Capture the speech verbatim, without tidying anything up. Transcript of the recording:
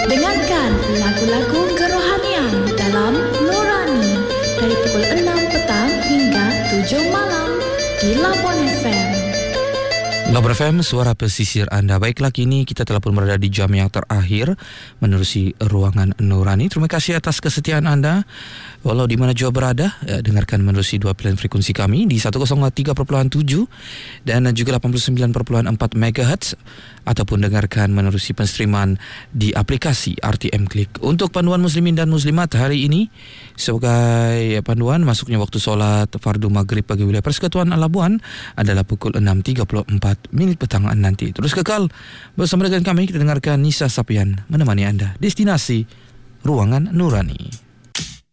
Dengarkan lagu-lagu kerohanian dalam Nurani dari pukul enam petang hingga tujuh malam di Labuan F M. Labuan F M, suara pesisir anda. Baiklah, kini kita telah pun berada di jam yang terakhir menerusi ruangan Nurani. Terima kasih atas kesetiaan anda. Walau di mana jua berada, ya, dengarkan menerusi dua pilihan frekuensi kami di seratus tiga perpuluhan tujuh dan juga lapan puluh sembilan perpuluhan empat megahertz, ataupun dengarkan menerusi penstreaman di aplikasi R T M Klik. Untuk panduan muslimin dan muslimat hari ini, sebagai panduan masuknya waktu solat fardu maghrib bagi wilayah Persekutuan Labuan adalah pukul enam tiga puluh empat minit petang nanti. Terus kekal bersama dengan kami, kita dengarkan Nisa Sapian menemani anda. Destinasi Ruangan Nurani.